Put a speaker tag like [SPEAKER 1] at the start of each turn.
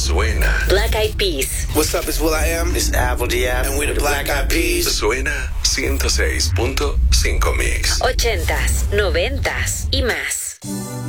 [SPEAKER 1] Suena.
[SPEAKER 2] Black Eyed Peas.
[SPEAKER 3] What's up, it's will.i.am.
[SPEAKER 4] It's Apple D.F.
[SPEAKER 3] And we're the Black Eyed Peas.
[SPEAKER 1] Suena 106.5 Mix.
[SPEAKER 2] 80s, 90s y más.